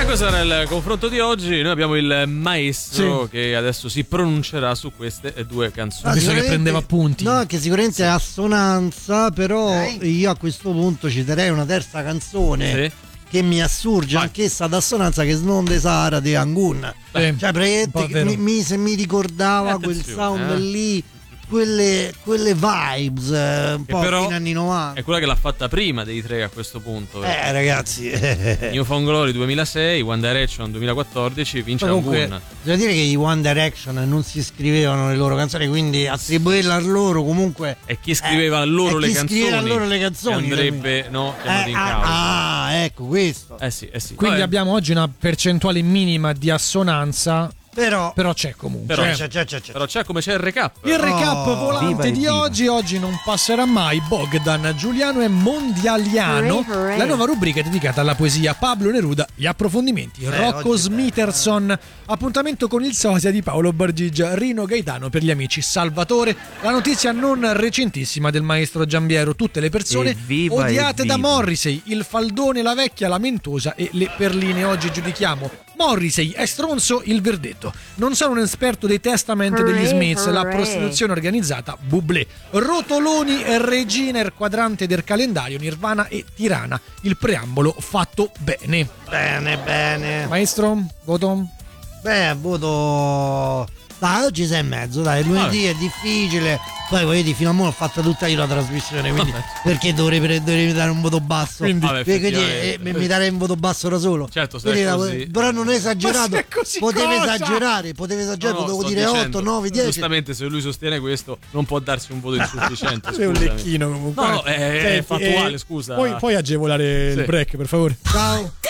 questo era il confronto di oggi. Noi abbiamo il maestro che adesso si pronuncerà su queste due canzoni. Visto che prendeva appunti. No, che sicuramente è assonanza, però io a questo punto citerei una terza canzone che mi assurge anch'essa ad assonanza, che Snonde Sara di Angun. Cioè praticamente se mi ricordava quel sound lì, quelle vibes un po' fino anni 90. È quella che l'ha fatta prima dei tre a questo punto. Ragazzi, New Found Glory 2006, One Direction 2014, vince Angun. Devo dire che i One Direction non si scrivevano le loro canzoni, quindi attribuirla a loro comunque. E chi scriveva loro le canzoni andrebbe chiamato in causa. Ecco questo. Sì. Quindi abbiamo oggi una percentuale minima di assonanza. Però c'è comunque. Però c'è come c'è il recap. Il recap volante di oggi non passerà mai. Bogdan Giuliano è mondialiano. La nuova rubrica è dedicata alla poesia. Pablo Neruda, gli approfondimenti. Rocco Smithson. Appuntamento con il sosia di Paolo Bargigia. Rino Gaetano per gli amici. Salvatore. La notizia non recentissima del maestro Giambiero. Tutte le persone odiate da Morrissey. Il faldone, la vecchia lamentosa e le perline. Oggi giudichiamo Morrissey è stronzo, il verdetto. Non sono un esperto dei Testament degli Smiths, la prostituzione organizzata, Bublé. Rotoloni, regina, il quadrante del calendario, Nirvana e Tirana. Il preambolo fatto bene. Bene. Maestro, voto? Voto. Dai, oggi 6,5, dai, lunedì è difficile. Poi vedi, fino a ora ho fatto tutta io la trasmissione, quindi perché dovrei dare un voto basso? Quindi mi darei un voto basso da solo. Certo, così. Però non è esagerato. Potevi esagerare, potevo dire 8, 9, 10. Giustamente, se lui sostiene questo, non può darsi un voto insufficiente. Sei un lecchino comunque. No, è fattuale, scusa. Puoi agevolare il break, per favore. Ciao.